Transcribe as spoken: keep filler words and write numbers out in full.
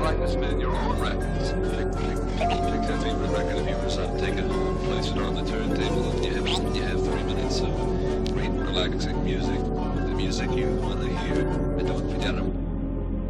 like to spin your own records. Pick, pick, pick that favorite record of yours up, take it home, place it on the turntable, and you have, you have three minutes of great relaxing music. The music you want to hear. And don't forget,